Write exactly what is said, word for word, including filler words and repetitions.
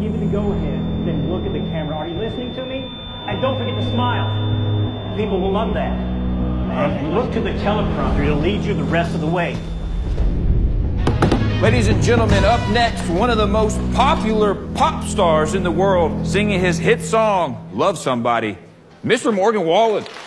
give you the go-ahead, then look at the camera. Are you listening to me? And don't forget to smile. People will love that. And look to the teleprompter. It'll lead you the rest of the way. Ladies and gentlemen, up next, one of the most popular pop stars in the world, singing his hit song, Love Somebody, Mister Morgan Wallen.